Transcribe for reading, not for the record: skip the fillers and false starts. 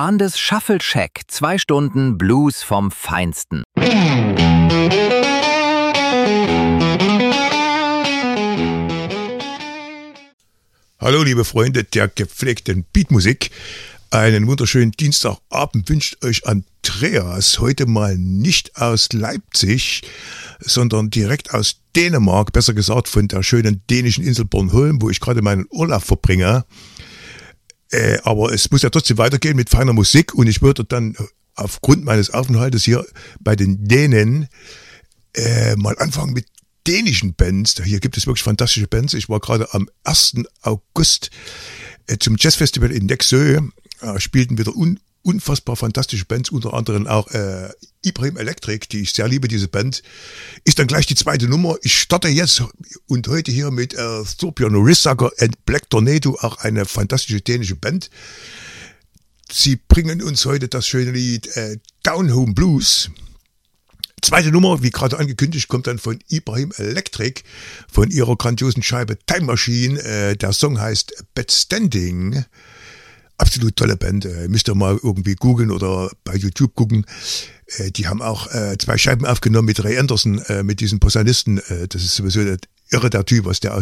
Brandes Shuffle-Check. 2 Stunden Blues vom Feinsten. Hallo liebe Freunde der gepflegten Beatmusik. Einen wunderschönen Dienstagabend wünscht euch Andreas. Heute mal nicht aus Leipzig, sondern direkt aus Dänemark. Besser gesagt von der schönen dänischen Insel Bornholm, wo ich gerade meinen Urlaub verbringe. Aber es muss ja trotzdem weitergehen mit feiner Musik. Und ich würde dann aufgrund meines Aufenthaltes hier bei den Dänen mal anfangen mit dänischen Bands. Hier gibt es wirklich fantastische Bands. Ich war gerade am 1. August zum Jazzfestival in Nexø. Spielten wieder unfassbar fantastische Bands, unter anderem auch Ibrahim Electric, die ich sehr liebe, diese Band. Ist dann gleich die zweite Nummer. Ich starte jetzt und heute hier mit Thorbjørn Risager and Black Tornado, auch eine fantastische dänische Band. Sie bringen uns heute das schöne Lied Down Home Blues. Zweite Nummer, wie gerade angekündigt, kommt dann von Ibrahim Electric, von ihrer grandiosen Scheibe Time Machine. Der Song heißt Bed Standing. Absolut tolle Band. Müsst ihr mal irgendwie googeln oder bei YouTube gucken. Die haben auch 2 Scheiben aufgenommen mit Ray Anderson, mit diesem Posaunisten. Das ist sowieso irre, der Typ, was der